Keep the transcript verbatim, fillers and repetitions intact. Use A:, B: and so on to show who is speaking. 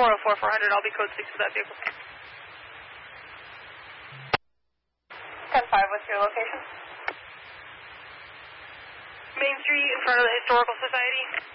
A: four oh four, four hundred, I'll be code six for that vehicle.
B: ten five, what's your location?
A: Main Street in front of the Historical Society.